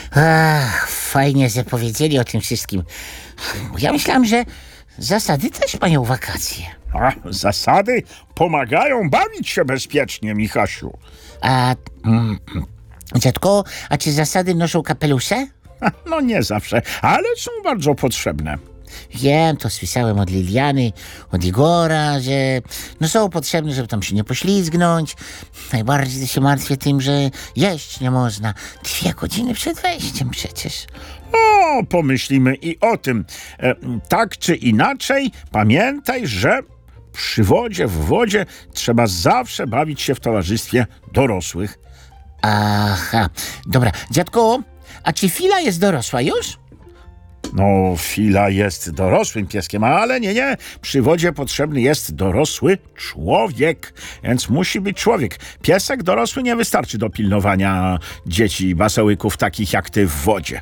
Ach, fajnie, że powiedzieli o tym wszystkim. Ja myślałem, że zasady też mają wakacje. A zasady pomagają bawić się bezpiecznie, Michasiu. A, dziadku, a czy zasady noszą kapelusze? No nie zawsze, ale są bardzo potrzebne. Wiem, to słyszałem od Liliany, od Igora, że są potrzebne, żeby tam się nie poślizgnąć. Najbardziej się martwię tym, że jeść nie można. 2 godziny przed wejściem przecież. O, pomyślimy i o tym. Tak czy inaczej, pamiętaj, że przy wodzie, w wodzie trzeba zawsze bawić się w towarzystwie dorosłych. Aha, dobra. Dziadku, a czy Fila jest dorosła już? No, Fila jest dorosłym pieskiem, ale nie. Przy wodzie potrzebny jest dorosły człowiek, więc musi być człowiek. Piesek dorosły nie wystarczy do pilnowania dzieci basełyków takich jak ty w wodzie.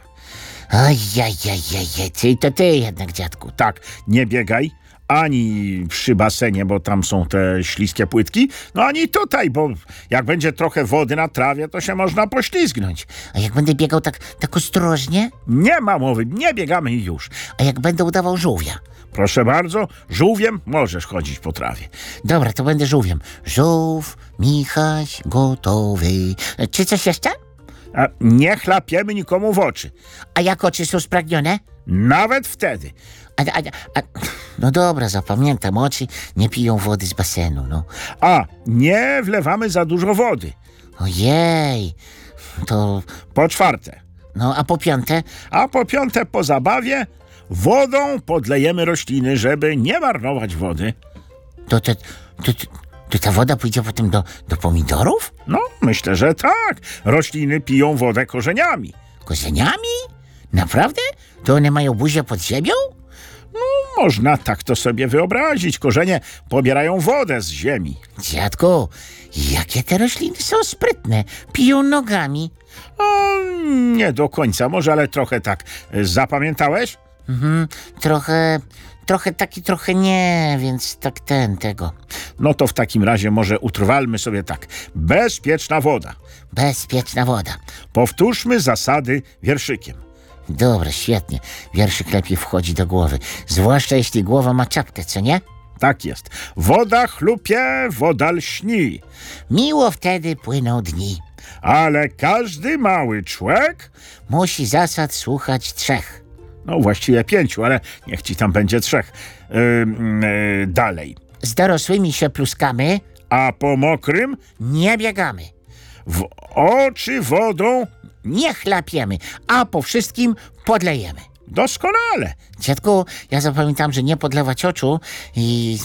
Ojej, czyli to ty jednak, dziadku. Tak, nie biegaj ani przy basenie, bo tam są te śliskie płytki, no ani tutaj, bo jak będzie trochę wody na trawie, to się można poślizgnąć. A jak będę biegał tak ostrożnie? Nie ma mowy, nie biegamy już. A jak będę udawał żółwia? Proszę bardzo, żółwiem możesz chodzić po trawie. Dobra, to będę żółwiem. Żółw, Michaś, gotowy. Czy coś jeszcze? A nie chlapiemy nikomu w oczy. A jak oczy są spragnione? Nawet wtedy. No dobra, zapamiętam. Oczy nie piją wody z basenu, no. A nie wlewamy za dużo wody. Ojej, to... Po 4. No, a po 5? A po 5 po zabawie wodą podlejemy rośliny, żeby nie marnować wody. To ta woda pójdzie potem do pomidorów? No, myślę, że tak. Rośliny piją wodę korzeniami. Korzeniami? Naprawdę? To one mają buzię pod ziemią? No, można tak to sobie wyobrazić. Korzenie pobierają wodę z ziemi. Dziadku, jakie te rośliny są sprytne. Piją nogami. O, nie do końca, może, ale trochę tak. Zapamiętałeś? Trochę tak i trochę nie, więc tak tego. No to w takim razie może utrwalmy sobie tak. Bezpieczna woda. Bezpieczna woda. Powtórzmy zasady wierszykiem. Dobra, świetnie. Wierszyk lepiej wchodzi do głowy. Zwłaszcza jeśli głowa ma czapkę, co nie? Tak jest. Woda chlupie, woda lśni. Miło wtedy płyną dni. Ale każdy mały człek... Musi zasad słuchać 3. No właściwie 5, ale niech ci tam będzie 3. Dalej. Z dorosłymi się pluskamy. A po mokrym Nie biegamy. w oczy wodą Nie chlapiemy. A po wszystkim podlejemy. doskonale. Dziadku, ja zapamiętam, że nie podlewać oczu i